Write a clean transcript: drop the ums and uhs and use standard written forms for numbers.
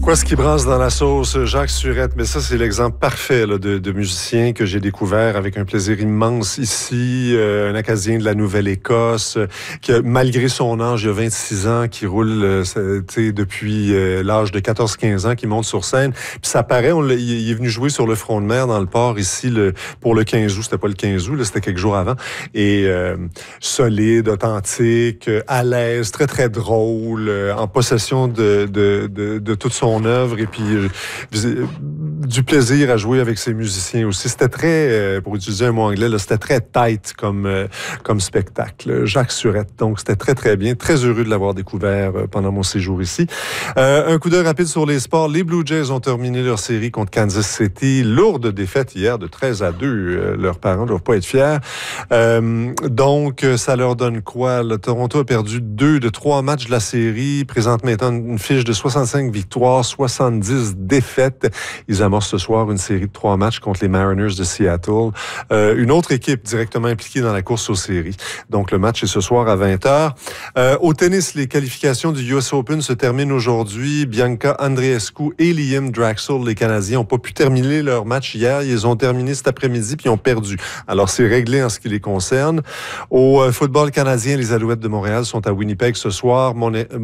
Quoi ce qui brasse dans la sauce, Jacques Surette, mais ça c'est l'exemple parfait là, de musicien que j'ai découvert avec un plaisir immense ici, un Acadien de la Nouvelle-Écosse, qui malgré son âge, il a 26 ans, qui roule depuis l'âge de 14-15 ans, qui monte sur scène. Puis ça paraît, il est venu jouer sur le front de mer dans le port ici pour le 15 août, c'était pas le 15 août, là, c'était quelques jours avant, et solide, authentique, à l'aise, très très drôle, en possession de toute son œuvre et puis du plaisir à jouer avec ses musiciens aussi. C'était très, pour utiliser un mot anglais, là, c'était très tight comme spectacle. Jacques Surette, donc c'était très très bien. Très heureux de l'avoir découvert pendant mon séjour ici. Un coup d'œil rapide sur les sports. Les Blue Jays ont terminé leur série contre Kansas City. Lourde défaite hier de 13-2. Leurs parents ne doivent pas être fiers. Donc, ça leur donne quoi? Le Toronto a perdu 2 de 3 matchs de la série, présente maintenant une fiche de 65 victoires, 70 défaites. Ils amorcent ce soir une série de 3 matchs contre les Mariners de Seattle. Une autre équipe directement impliquée dans la course aux séries. Donc, le match est ce soir à 20h. Au tennis, les qualifications du US Open se terminent aujourd'hui. Bianca Andreescu et Liam Draxl, les Canadiens, n'ont pas pu terminer leur match hier. Ils ont terminé cet après-midi puis ils ont perdu. Alors, c'est réglé en ce qui les concerne. Au football canadien, les Alouettes de Montréal sont à Winnipeg ce soir.